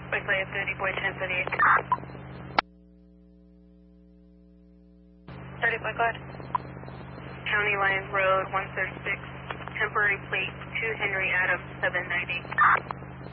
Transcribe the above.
Quickly 30, boy 1038. 30, by God. County Line Road 136, temporary plate 2 Henry Adams 790.